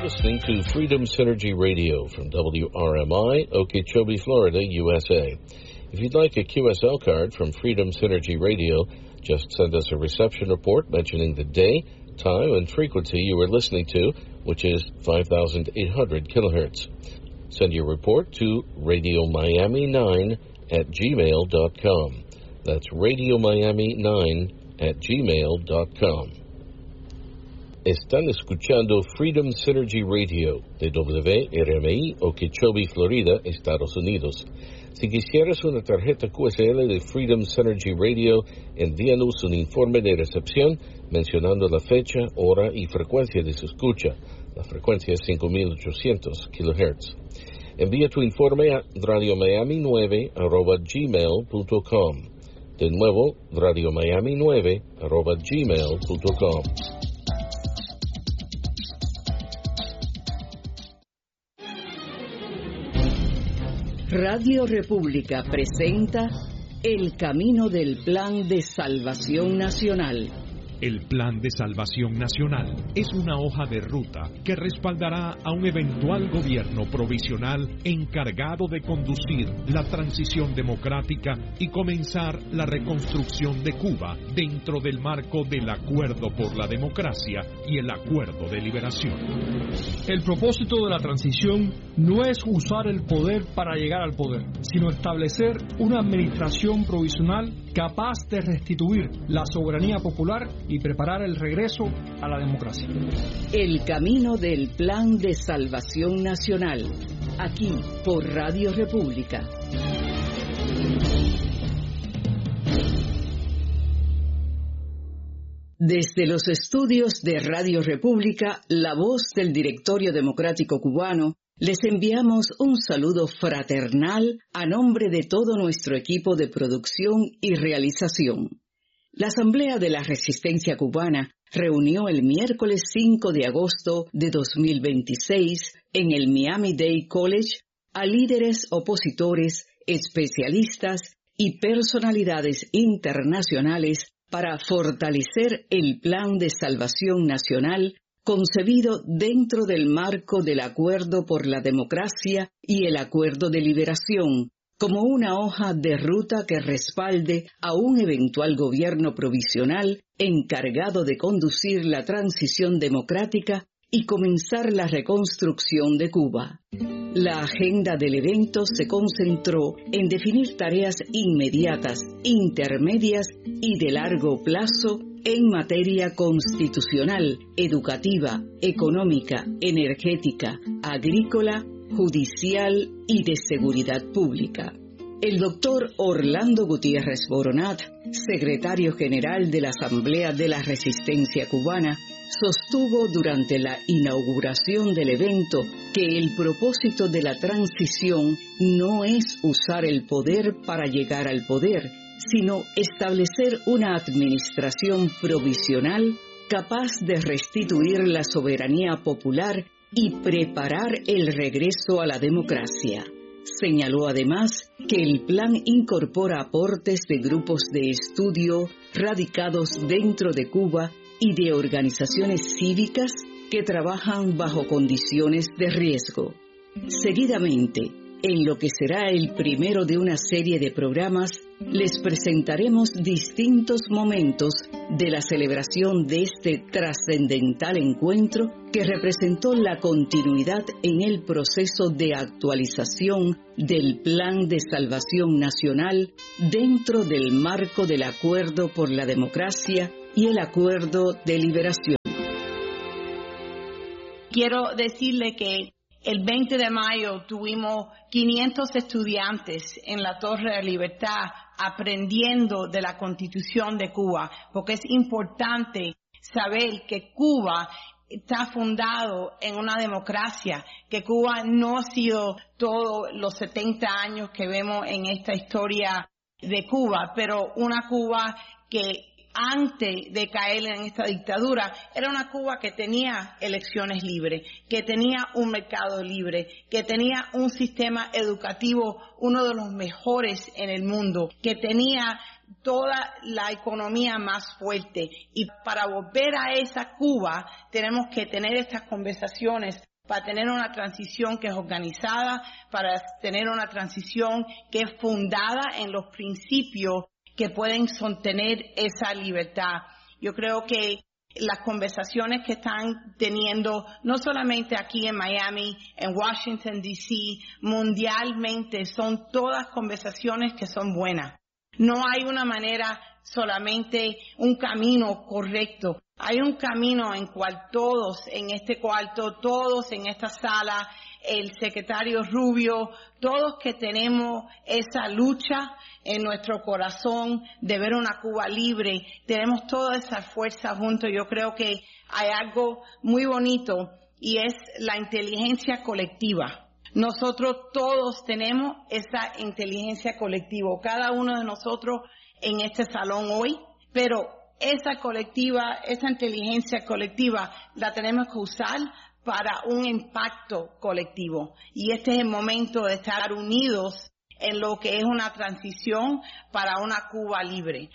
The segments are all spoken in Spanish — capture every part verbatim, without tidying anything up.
listening to Freedom Synergy Radio from W R M I, Okeechobee, Florida, U S A. If you'd like a Q S L card from Freedom Synergy Radio, just send us a reception report mentioning the day, time, and frequency you are listening to, which is five thousand eight hundred kilohertz. Send your report to radio miami nine at gmail dot com. That's radio miami nine at gmail dot com. Están escuchando Freedom Synergy Radio de W R M I, Okeechobee, Florida, Estados Unidos. Si quisieras una tarjeta Q S L de Freedom Synergy Radio, envíanos un informe de recepción mencionando la fecha, hora y frecuencia de su escucha. La frecuencia es cinco mil ochocientos kilohertz. Envía tu informe a radio miami nueve arroba gmail punto com. De nuevo, radio miami nueve arroba gmail punto com. Radio República presenta El Camino del Plan de Salvación Nacional. El Plan de Salvación Nacional es una hoja de ruta que respaldará a un eventual gobierno provisional encargado de conducir la transición democrática y comenzar la reconstrucción de Cuba dentro del marco del Acuerdo por la Democracia y el Acuerdo de Liberación. El propósito de la transición no es usar el poder para llegar al poder, sino establecer una administración provisional capaz de restituir la soberanía popular y preparar el regreso a la democracia. El camino del Plan de Salvación Nacional, aquí por Radio República. Desde los estudios de Radio República, la voz del Directorio Democrático Cubano, les enviamos un saludo fraternal a nombre de todo nuestro equipo de producción y realización. La Asamblea de la Resistencia Cubana reunió el miércoles cinco de agosto de dos mil veintiséis en el Miami-Dade College a líderes opositores, especialistas y personalidades internacionales para fortalecer el Plan de Salvación Nacional concebido dentro del marco del Acuerdo por la Democracia y el Acuerdo de Liberación, como una hoja de ruta que respalde a un eventual gobierno provisional encargado de conducir la transición democrática y comenzar la reconstrucción de Cuba. La agenda del evento se concentró en definir tareas inmediatas, intermedias y de largo plazo en materia constitucional, educativa, económica, energética, agrícola, judicial y de seguridad pública. El doctor Orlando Gutiérrez Boronat, secretario general de la Asamblea de la Resistencia Cubana, sostuvo durante la inauguración del evento que el propósito de la transición no es usar el poder para llegar al poder, sino establecer una administración provisional capaz de restituir la soberanía popular y preparar el regreso a la democracia. Señaló además que el plan incorpora aportes de grupos de estudio radicados dentro de Cuba y de organizaciones cívicas que trabajan bajo condiciones de riesgo. Seguidamente, en lo que será el primero de una serie de programas, les presentaremos distintos momentos de la celebración de este trascendental encuentro que representó la continuidad en el proceso de actualización del Plan de Salvación Nacional dentro del marco del Acuerdo por la Democracia y el Acuerdo de Liberación. Quiero decirle que el veinte de mayo tuvimos quinientos estudiantes en la Torre de Libertad aprendiendo de la Constitución de Cuba, porque es importante saber que Cuba está fundado en una democracia, que Cuba no ha sido todos los setenta años que vemos en esta historia de Cuba, pero una Cuba que antes de caer en esta dictadura, era una Cuba que tenía elecciones libres, que tenía un mercado libre, que tenía un sistema educativo, uno de los mejores en el mundo, que tenía toda la economía más fuerte. Y para volver a esa Cuba, tenemos que tener estas conversaciones para tener una transición que es organizada, para tener una transición que es fundada en los principios que pueden sostener esa libertad. Yo creo que las conversaciones que están teniendo, no solamente aquí en Miami, en Washington, D C, mundialmente, son todas conversaciones que son buenas. No hay una manera, solamente un camino correcto. Hay un camino en cual todos en este cuarto, todos en esta sala, el secretario Rubio, todos que tenemos esa lucha en nuestro corazón de ver una Cuba libre, tenemos toda esa fuerza juntos. Yo creo que hay algo muy bonito y es la inteligencia colectiva. Nosotros todos tenemos esa inteligencia colectiva, cada uno de nosotros en este salón hoy, pero esa colectiva, esa inteligencia colectiva la tenemos que usar para un impacto colectivo. Y este es el momento de estar unidos en lo que es una transición para una Cuba libre.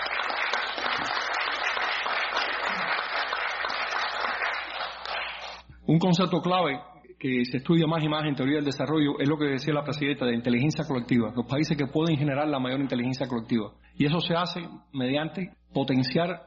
Un concepto clave que se estudia más y más en teoría del desarrollo es lo que decía la presidenta de inteligencia colectiva, los países que pueden generar la mayor inteligencia colectiva. Y eso se hace mediante potenciar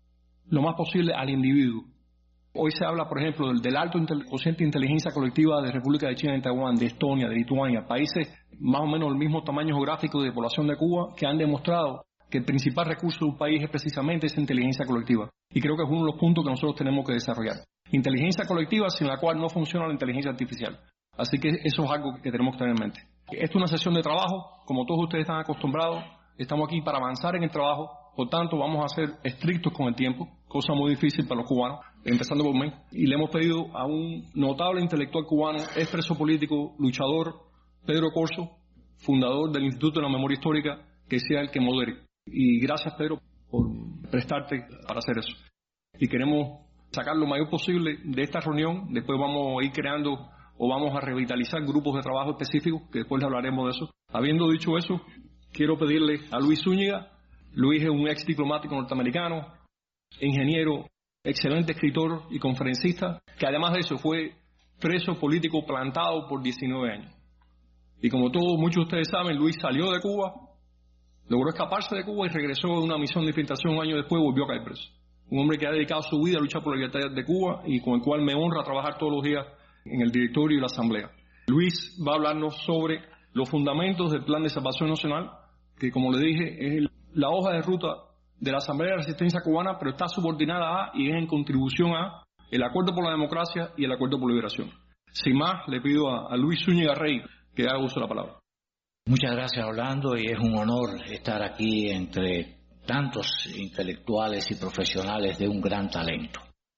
lo más posible al individuo. Hoy se habla, por ejemplo, del, del alto cociente de inteligencia colectiva de República de China y Taiwán, de Estonia, de Lituania, países más o menos del mismo tamaño geográfico de población de Cuba, que han demostrado que el principal recurso de un país es precisamente esa inteligencia colectiva. Y creo que es uno de los puntos que nosotros tenemos que desarrollar. Inteligencia colectiva sin la cual no funciona la inteligencia artificial. Así que eso es algo que tenemos que tener en mente. Esta es una sesión de trabajo, como todos ustedes están acostumbrados. Estamos aquí para avanzar en el trabajo, por tanto vamos a ser estrictos con el tiempo, cosa muy difícil para los cubanos, empezando por mí. Y le hemos pedido a un notable intelectual cubano, expreso político, luchador, Pedro Corso, fundador del Instituto de la Memoria Histórica, que sea el que modere. Y gracias, Pedro, por prestarte para hacer eso. Y queremos sacar lo mayor posible de esta reunión. Después vamos a ir creando o vamos a revitalizar grupos de trabajo específicos, que después le hablaremos de eso. Habiendo dicho eso, quiero pedirle a Luis Zúñiga. Luis es un ex diplomático norteamericano, ingeniero, excelente escritor y conferencista, que además de eso fue preso político plantado por diecinueve años. Y como todos, muchos de ustedes saben, Luis salió de Cuba, logró escaparse de Cuba y regresó de una misión de infiltración un año después y volvió a caer preso. Un hombre que ha dedicado su vida a luchar por la libertad de Cuba y con el cual me honra trabajar todos los días en el directorio y la asamblea. Luis va a hablarnos sobre los fundamentos del Plan de Salvación Nacional, que como le dije es el, la hoja de ruta de la Asamblea de Resistencia Cubana, pero está subordinada a y es en contribución a el Acuerdo por la Democracia y el Acuerdo por la Liberación. Sin más, le pido a, a Luis Zúñiga Rey que haga uso de la palabra. Muchas gracias, Orlando, y es un honor estar aquí entre tantos intelectuales y profesionales de un gran talento.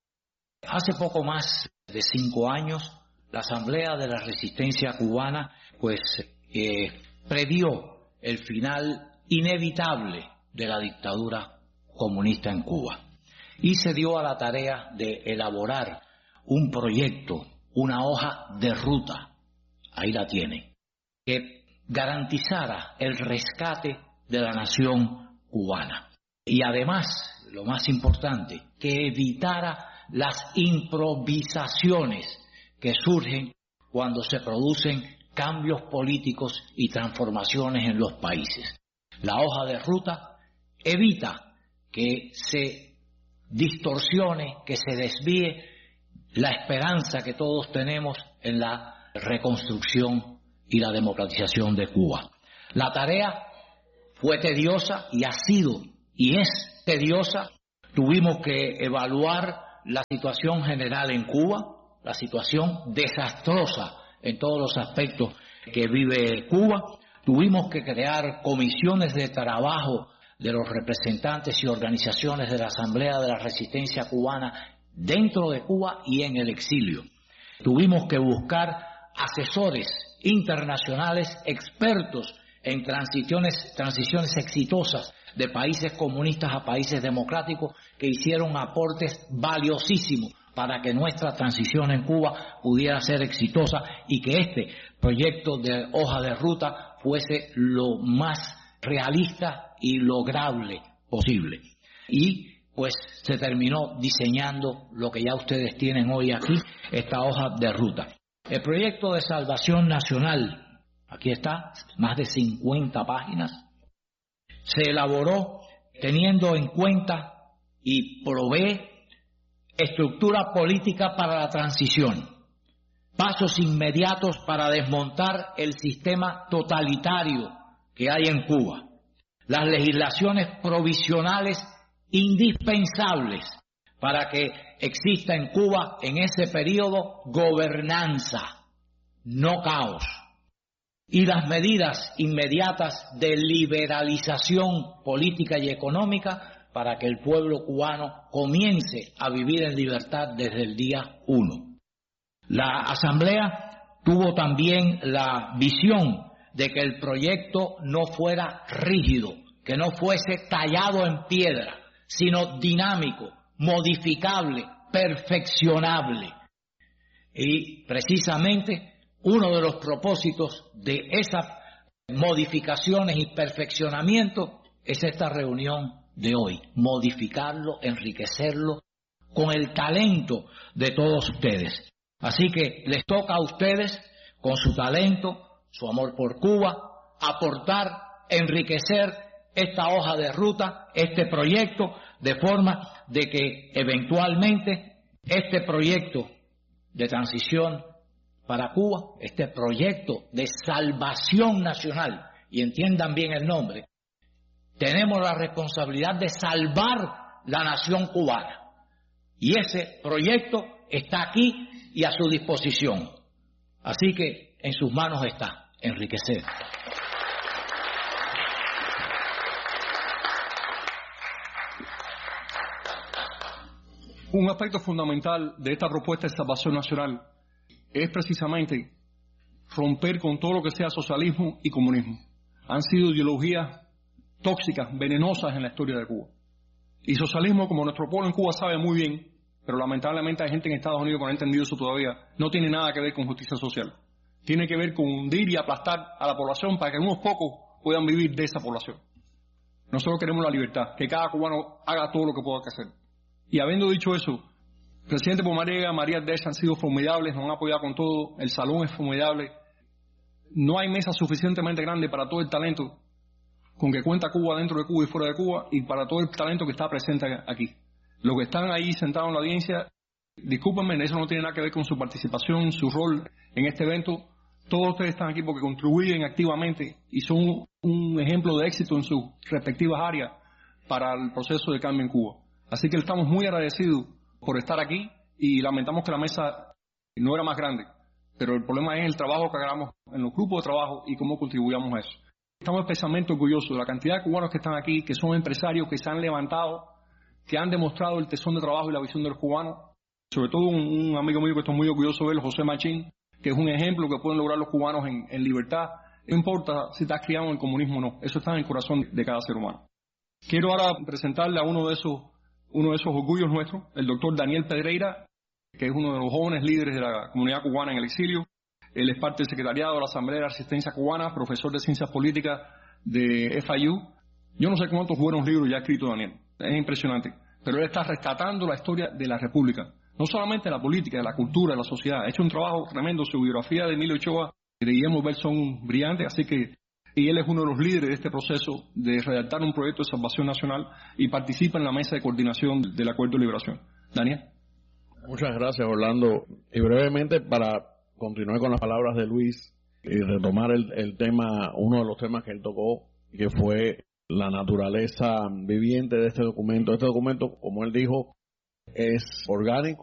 Hace poco más de cinco años, la Asamblea de la Resistencia Cubana pues eh, previó el final inevitable de la dictadura comunista en Cuba y se dio a la tarea de elaborar un proyecto, una hoja de ruta, ahí la tiene, que garantizara el rescate de la nación cubana. Y además, lo más importante, que evitara las improvisaciones que surgen cuando se producen cambios políticos y transformaciones en los países. La hoja de ruta evita que se distorsione, que se desvíe la esperanza que todos tenemos en la reconstrucción y la democratización de Cuba. La tarea fue tediosa y ha sido y es tediosa. Tuvimos que evaluar la situación general en Cuba, la situación desastrosa en todos los aspectos que vive Cuba. Tuvimos que crear comisiones de trabajo de los representantes y organizaciones de la Asamblea de la Resistencia Cubana dentro de Cuba y en el exilio. Tuvimos que buscar asesores internacionales expertos en transiciones, transiciones exitosas de países comunistas a países democráticos que hicieron aportes valiosísimos para que nuestra transición en Cuba pudiera ser exitosa y que este proyecto de hoja de ruta fuese lo más realista y lograble posible. Y pues se terminó diseñando lo que ya ustedes tienen hoy aquí, esta hoja de ruta. El proyecto de salvación nacional, aquí está, más de cincuenta páginas, se elaboró teniendo en cuenta y provee estructura política para la transición, pasos inmediatos para desmontar el sistema totalitario que hay en Cuba, las legislaciones provisionales indispensables para que exista en Cuba en ese periodo gobernanza, no caos, y las medidas inmediatas de liberalización política y económica para que el pueblo cubano comience a vivir en libertad desde el día uno. La Asamblea tuvo también la visión de que el proyecto no fuera rígido, que no fuese tallado en piedra, sino dinámico, modificable, perfeccionable. Y precisamente uno de los propósitos de esas modificaciones y perfeccionamiento es esta reunión de hoy, modificarlo, enriquecerlo con el talento de todos ustedes. Así que les toca a ustedes, con su talento, su amor por Cuba, aportar, enriquecer esta hoja de ruta, este proyecto, de forma de que eventualmente este proyecto de transición para Cuba, este proyecto de salvación nacional, y entiendan bien el nombre, tenemos la responsabilidad de salvar la nación cubana. Y ese proyecto está aquí y a su disposición. Así que en sus manos está enriquecer. Un aspecto fundamental de esta propuesta de salvación nacional es precisamente romper con todo lo que sea socialismo y comunismo. Han sido ideologías tóxicas, venenosas en la historia de Cuba. Y socialismo, como nuestro pueblo en Cuba sabe muy bien, pero lamentablemente hay gente en Estados Unidos que no ha entendido eso todavía, no tiene nada que ver con justicia social. Tiene que ver con hundir y aplastar a la población para que unos pocos puedan vivir de esa población. Nosotros queremos la libertad, que cada cubano haga todo lo que pueda hacer. Y habiendo dicho eso, el presidente Pomarega, María Ardèche han sido formidables, nos han apoyado con todo, el salón es formidable. No hay mesa suficientemente grande para todo el talento con que cuenta Cuba dentro de Cuba y fuera de Cuba, y para todo el talento que está presente aquí. Los que están ahí sentados en la audiencia, discúlpenme, eso no tiene nada que ver con su participación, su rol en este evento. Todos ustedes están aquí porque contribuyen activamente y son un ejemplo de éxito en sus respectivas áreas para el proceso de cambio en Cuba. Así que estamos muy agradecidos por estar aquí y lamentamos que la mesa no era más grande, pero el problema es el trabajo que hagamos en los grupos de trabajo y cómo contribuyamos a eso. Estamos especialmente orgullosos de la cantidad de cubanos que están aquí, que son empresarios, que se han levantado, que han demostrado el tesón de trabajo y la visión de los cubanos. Sobre todo un, un amigo mío que estoy muy orgulloso de él, José Machín, que es un ejemplo que pueden lograr los cubanos en, en libertad. No importa si estás criado en el comunismo o no, eso está en el corazón de cada ser humano. Quiero ahora presentarle a uno de esos, uno de esos orgullos nuestros, el doctor Daniel Pedreira, que es uno de los jóvenes líderes de la comunidad cubana en el exilio. Él es parte del secretariado de la Asamblea de Resistencia Cubana, profesor de Ciencias Políticas de F I U. Yo no sé cuántos buenos libros ya ha escrito Daniel, es impresionante, pero él está rescatando la historia de la República, no solamente de la política, de la cultura, de la sociedad. Ha hecho un trabajo tremendo, su biografía de Emilio Ochoa y de Guillermo Bell son brillantes, así que y él es uno de los líderes de este proceso de redactar un proyecto de salvación nacional y participa en la mesa de coordinación del Acuerdo de Liberación. Daniel. Muchas gracias, Orlando. Y brevemente, para continuar con las palabras de Luis y retomar el, el tema, uno de los temas que él tocó, que fue la naturaleza viviente de este documento. Este documento, como él dijo, es orgánico.